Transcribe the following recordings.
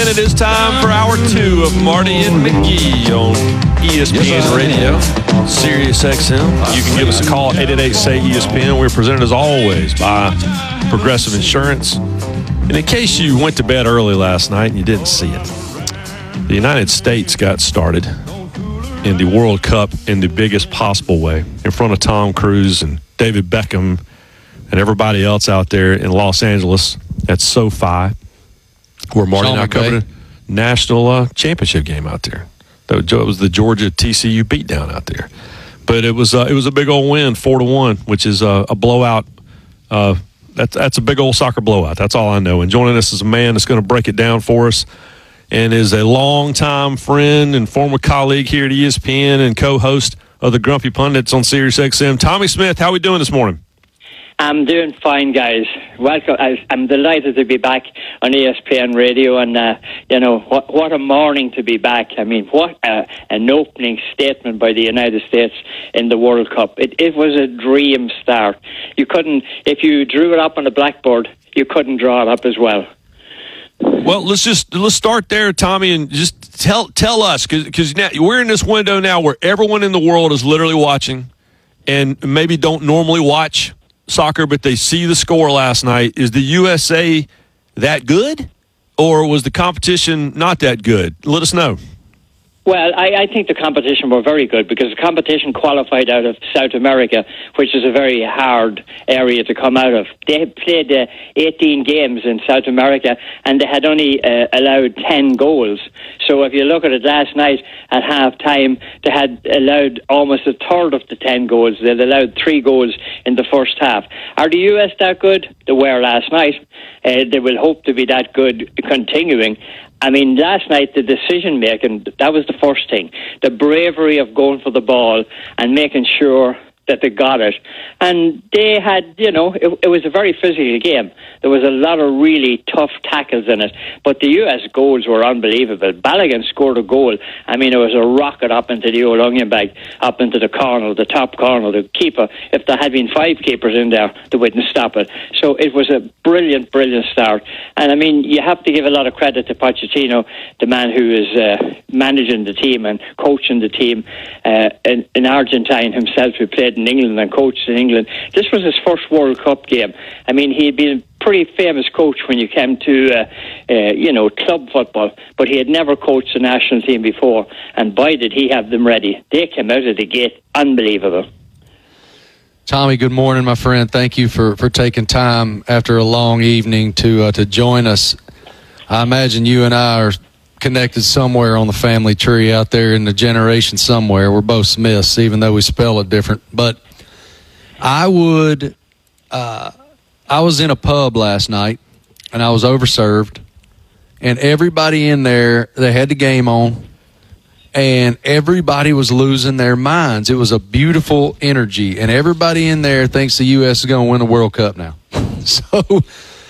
again. It is time for hour 2 of Marty and McGee on ESPN Radio, Sirius XM. You can give us a call, 888-SAY-ESPN. We're presented, as always, by Progressive Insurance. And in case you went to bed early last night and you didn't see it, the United States got started in the World Cup in the biggest possible way, in front of Tom Cruise and David Beckham and everybody else out there in Los Angeles at SoFi, where Marty and I covered a national championship game out there. It was the Georgia TCU beatdown out there. But it was a big old win, 4-1, which is a blowout. That's a big old soccer blowout. That's all I know. And joining us is a man that's going to break it down for us, and is a longtime friend and former colleague here at ESPN and co-host of the Grumpy Pundits on Sirius XM. Tommy Smith, how are we doing this morning? I'm doing fine, guys. Welcome. I'm delighted to be back on ESPN Radio, and what a morning to be back. I mean, what an opening statement by the United States in the World Cup. It was a dream start. You couldn't, if you drew it up on the blackboard, you couldn't draw it up as well. Well, let's start there, Tommy, and just tell us, because now we're in this window now where everyone in the world is literally watching, and maybe don't normally watch soccer, but they see the score last night. Is the USA that good, or was the competition not that good? Let us know. Well, I think the competition were very good, because the competition qualified out of South America, which is a very hard area to come out of. They had played 18 games in South America, and they had only allowed 10 goals. So if you look at it last night at half-time, they had allowed almost a third of the 10 goals. They'd allowed 3 goals in the first half. Are the US that good? They were last night. They will hope to be that good continuing. I mean, last night, the decision-making, that was the first thing. The bravery of going for the ball and making sure that they got it. And they had, it was a very physical game. There was a lot of really tough tackles in it. But the US goals were unbelievable. Balogun scored a goal. I mean, it was a rocket up into the old onion bag, up into the corner, the top corner. The keeper, if there had been 5 keepers in there, they wouldn't stop it. So it was a brilliant, brilliant start. And I mean, you have to give a lot of credit to Pochettino, the man who is managing the team and coaching the team, an Argentine himself who played in England and coached in England. This was his first World Cup game. I mean, he had been a pretty famous coach when you came to, club football, but he had never coached a national team before, and boy, did he have them ready. They came out of the gate unbelievable. Tommy, good morning, my friend. Thank you for taking time after a long evening to join us. I imagine you and I are connected somewhere on the family tree out there in the generation somewhere. We're both Smiths, even though we spell it different. But I was in a pub last night, and I was overserved, and everybody in there, they had the game on, and everybody was losing their minds. It was a beautiful energy, and everybody in there thinks the U.S. is going to win the World Cup now. So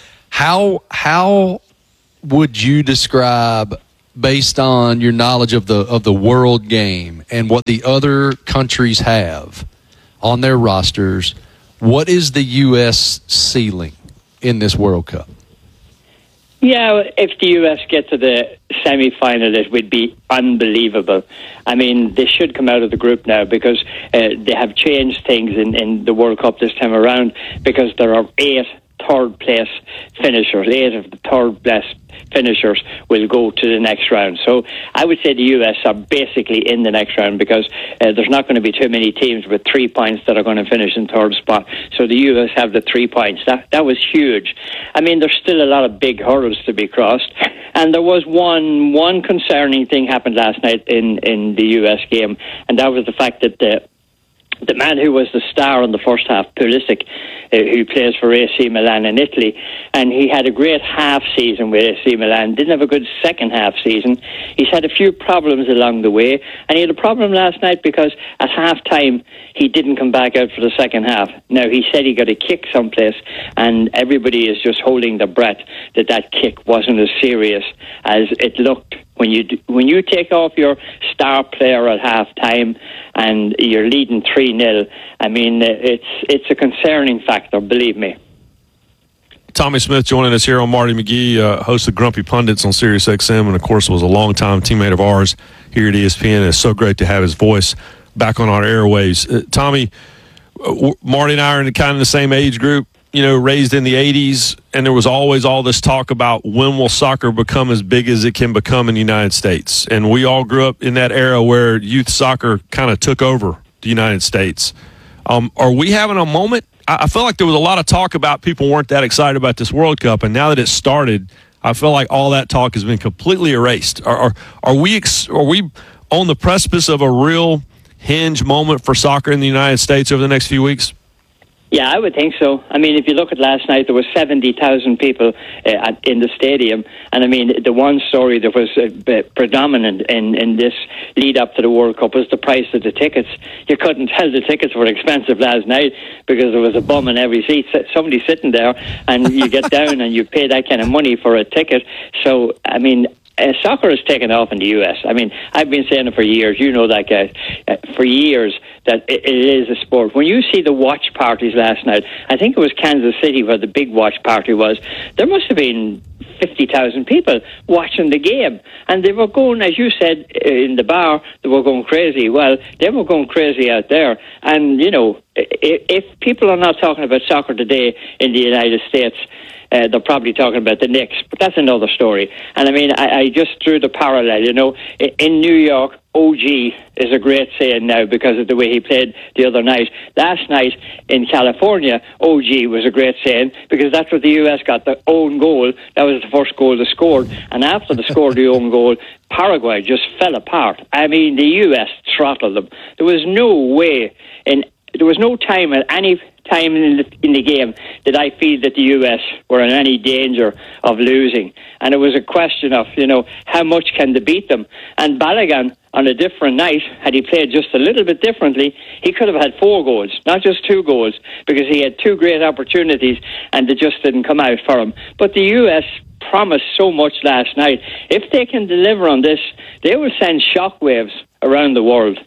how would you describe, based on your knowledge of the world game and what the other countries have on their rosters, what is the U.S. ceiling in this World Cup? Yeah, if the US get to the semi-final, it would be unbelievable. I mean, they should come out of the group now, because they have changed things in the World Cup this time around, because there are 8 third-place finishers. 8 of the third-place finishers will go to the next round. So I would say the US are basically in the next round, because there's not going to be too many teams with 3 points that are going to finish in third spot. So the US have the 3 points. That was huge. I mean, there's still a lot of big hurdles to be crossed. And there was one concerning thing happened last night in the US game, and that was the fact that the man who was the star in the first half, Pulisic, who plays for AC Milan in Italy, and he had a great half season with AC Milan, didn't have a good second half season. He's had a few problems along the way, and he had a problem last night because at half time he didn't come back out for the second half. Now, he said he got a kick someplace, and everybody is just holding their breath that kick wasn't as serious as it looked. When you take off your star player at half time and you're leading 3-0, I mean, it's a concerning factor, believe me. Tommy Smith joining us here on Marty McGee, host of Grumpy Pundits on Sirius XM, and, of course, was a longtime teammate of ours here at ESPN. It's so great to have his voice back on our airwaves. Tommy, Marty and I are in kind of the same age group, raised in the 80s, and there was always all this talk about when will soccer become as big as it can become in the United States. And we all grew up in that era where youth soccer kind of took over the United States. Are we having a moment? I feel like there was a lot of talk about people weren't that excited about this World Cup, and now that it started, I feel like all that talk has been completely erased. Are we on the precipice of a real hinge moment for soccer in the United States over the next few weeks? Yeah, I would think so. I mean, if you look at last night, there were 70,000 people in the stadium. And, I mean, the one story that was predominant in this lead-up to the World Cup was the price of the tickets. You couldn't tell the tickets were expensive last night because there was a bum in every seat, somebody sitting there, and you get down and you pay that kind of money for a ticket. So, I mean, soccer has taken off in the U.S. I mean, I've been saying it for years. You know that, guy. For years, that it is a sport. When you see the watch parties last night, I think it was Kansas City where the big watch party was, there must have been 50,000 people watching the game. And they were going, as you said, in the bar, they were going crazy. Well, they were going crazy out there. And, if people are not talking about soccer today in the United States, they're probably talking about the Knicks, but that's another story. And I mean, I just drew the parallel, in New York, OG is a great saying now because of the way he played the other night. Last night in California, OG was a great saying because that's what the US got, the own goal. That was the first goal they scored. And after they scored the own goal, Paraguay just fell apart. I mean, the US throttled them. There was no way, there was no time at any time in the game did I feel that the US were in any danger of losing. And it was a question of, how much can they beat them? And Balogun, on a different night, had he played just a little bit differently, he could have had 4 goals, not just 2 goals, because he had 2 great opportunities and they just didn't come out for him. But the US promised so much last night. If they can deliver on this, they will send shockwaves around the world.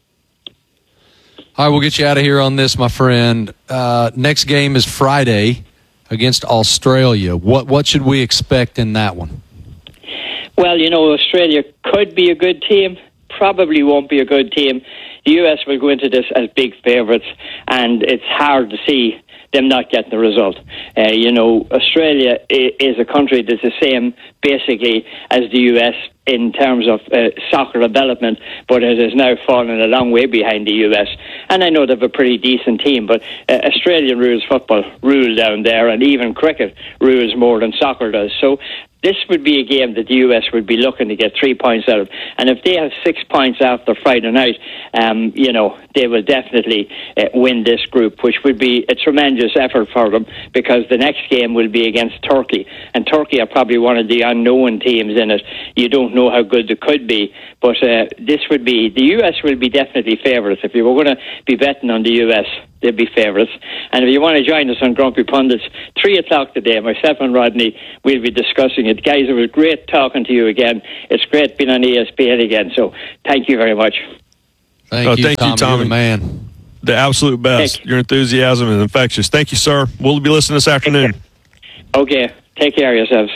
All right, we'll get you out of here on this, my friend. Next game is Friday against Australia. What should we expect in that one? Well, Australia could be a good team, probably won't be a good team. The US will go into this as big favourites, and it's hard to see them not getting the result. Australia is a country that's the same, basically, as the US in terms of soccer development, but it has now fallen a long way behind the US. And I know they have a pretty decent team, but Australian rules football rule down there, and even cricket rules more than soccer does. So this would be a game that the US would be looking to get 3 points out of. And if they have 6 points after Friday night, they will definitely win this group, which would be a tremendous effort for them because the next game will be against Turkey. And Turkey are probably one of the unknown teams in it. You don't know how good they could be. But this would be, the US will be definitely favourites. If you were going to be betting on the US, they'd be favourites. And if you want to join us on Grumpy Pundits, 3 o'clock today, myself and Rodney will be discussing it. Guys, it was great talking to you again. It's great being on ESPN again. So thank you very much. Thank you, Tommy. You're the man. The absolute best. Your enthusiasm is infectious. Thank you, sir. We'll be listening this afternoon. Okay. Take care of yourselves.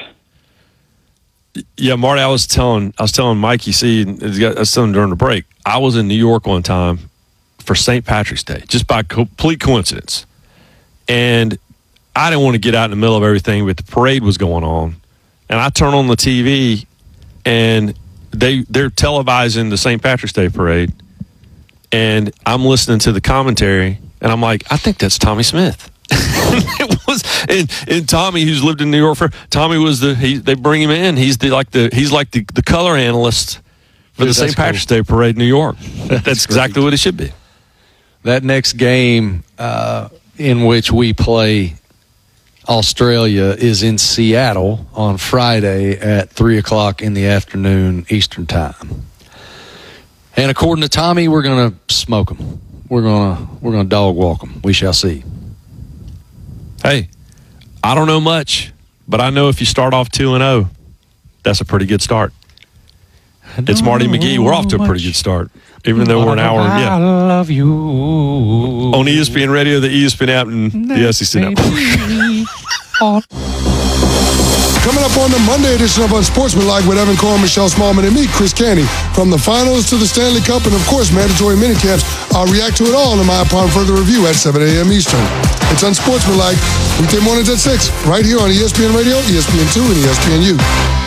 Yeah, Marty, I was telling Mike, I was telling him during the break, I was in New York one time for St. Patrick's Day, just by complete coincidence. And I didn't want to get out in the middle of everything, but the parade was going on. And I turn on the TV, and they're televising the St. Patrick's Day parade. And I'm listening to the commentary, and I'm like, I think that's Tommy Smith. It was, and Tommy, who's lived in New York Tommy was they bring him in. He's like the color analyst for the St. Patrick's Day parade in New York. That's exactly what it should be. That next game in which we play Australia is in Seattle on Friday at 3 o'clock in the afternoon Eastern time. And according to Tommy, we're going to smoke them. We're going to dog walk them. We shall see. Hey, I don't know much, but I know if you start off 2-0, that's a pretty good start. It's Marty McGee. We're off to a pretty good start, even though we're an hour. Yeah, I love you on ESPN Radio, the ESPN app, and the SEC Network. Coming up on the Monday edition of Unsportsmanlike with Evan Cohen, Michelle Smallman, and me, Chris Canty. From the finals to the Stanley Cup and, of course, mandatory minicamps, I'll react to it all in my upon further review at 7 a.m. Eastern. It's Unsportsmanlike, weekday mornings at 6, right here on ESPN Radio, ESPN2, and ESPNU.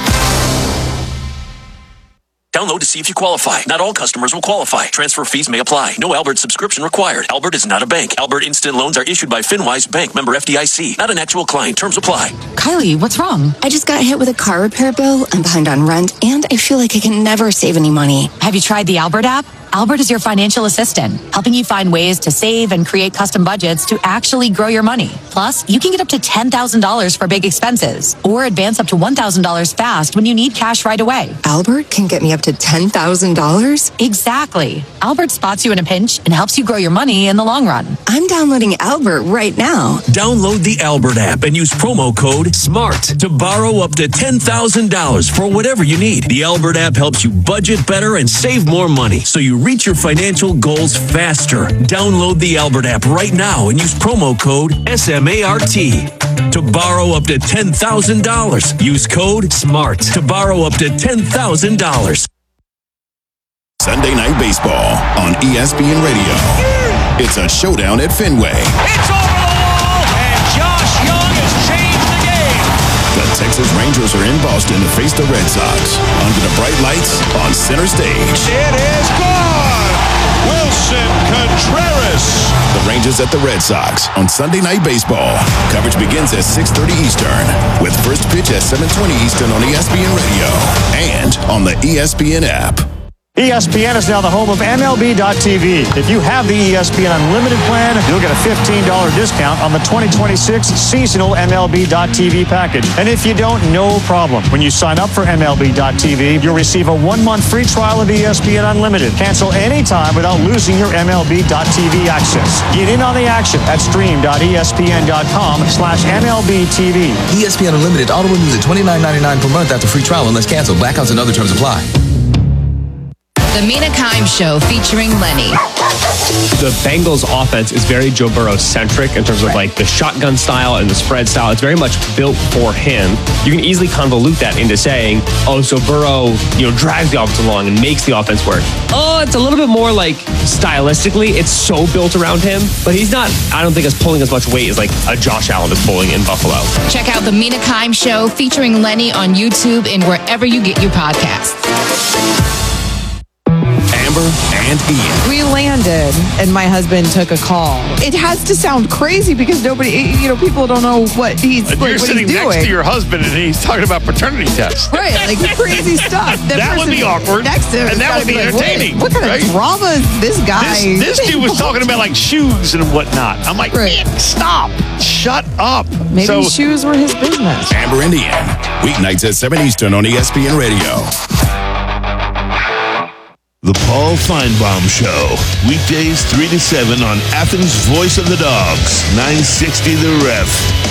Download to see if you qualify. Not all customers will qualify. Transfer fees may apply. No Albert subscription required. Albert is not a bank. Albert Instant Loans are issued by FinWise Bank, member FDIC. Not an actual client. Terms apply. Kylie, what's wrong? I just got hit with a car repair bill. I'm behind on rent, and I feel like I can never save any money. Have you tried the Albert app? Albert is your financial assistant, helping you find ways to save and create custom budgets to actually grow your money. Plus, you can get up to $10,000 for big expenses or advance up to $1,000 fast when you need cash right away. Albert can get me up to $10,000? Exactly. Albert spots you in a pinch and helps you grow your money in the long run. I'm downloading Albert right now. Download the Albert app and use promo code SMART to borrow up to $10,000 for whatever you need. The Albert app helps you budget better and save more money, so you reach your financial goals faster. Download the Albert app right now and use promo code SMART to borrow up to $10,000. Use code SMART to borrow up to $10,000. Sunday Night Baseball on ESPN Radio. It's a showdown at Fenway. It's over the wall, and Josh Young has changed the game. The Texas Rangers are in Boston to face the Red Sox under the bright lights on center stage. It is gone. Wilson Contreras. The Rangers at the Red Sox on Sunday Night Baseball. Coverage begins at 6:30 Eastern with first pitch at 7:20 Eastern on ESPN Radio and on the ESPN app. ESPN is now the home of MLB.tv. If you have the ESPN Unlimited plan, you'll get a $15 discount on the 2026 seasonal MLB.tv package. And if you don't, no problem. When you sign up for MLB.tv, you'll receive a 1-month free trial of ESPN Unlimited. Cancel anytime without losing your MLB.tv access. Get in on the action at stream.espn.com/MLBTV. ESPN Unlimited auto renews at $29.99 per month after free trial unless canceled. Blackouts and other terms apply. The Mina Kimes Show featuring Lenny. The Bengals offense is very Joe Burrow-centric in terms of like the shotgun style and the spread style. It's very much built for him. You can easily convolute that into saying, oh, so Burrow, drags the offense along and makes the offense work. Oh, it's a little bit more like stylistically, it's so built around him, but he's not, I don't think, as pulling as much weight as like a Josh Allen is pulling in Buffalo. Check out the Mina Kimes Show featuring Lenny on YouTube and wherever you get your podcasts. Amber and Ian. We landed, and my husband took a call. It has to sound crazy because nobody, people don't know what he's You're what sitting he's doing. next to your husband, and he's talking about paternity tests. Right, like crazy stuff. That would be awkward, next to him and that would be entertaining. What kind of drama is this guy? This dude was talking about like shoes and whatnot. I'm like, stop, shut up. Maybe shoes were his business. Amber and Ian, weeknights at 7 Eastern on ESPN Radio. The Paul Feinbaum Show, weekdays 3 to 7 on Athens' Voice of the Dogs, 960 The Ref.